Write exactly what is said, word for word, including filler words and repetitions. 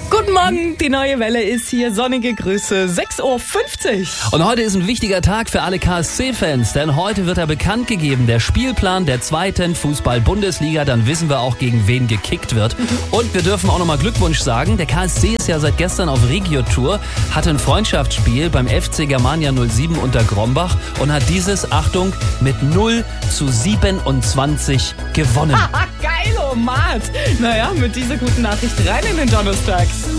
Guten Morgen, die neue Welle ist hier. Sonnige Grüße, sechs Uhr fünfzig. Und heute ist ein wichtiger Tag für alle K S C-Fans, denn heute wird er bekannt gegeben, der Spielplan der zweiten Fußball-Bundesliga. Dann wissen wir auch, gegen wen gekickt wird. Und wir dürfen auch nochmal Glückwunsch sagen, der K S C ist ja seit gestern auf Regio-Tour, hatte ein Freundschaftsspiel beim F C Germania null sieben unter Grombach und hat dieses, Achtung, mit null zu siebenundzwanzig gewonnen. Haha, geil, oh Mart. Naja, mit dieser guten Nachricht rein in den Donnerstag.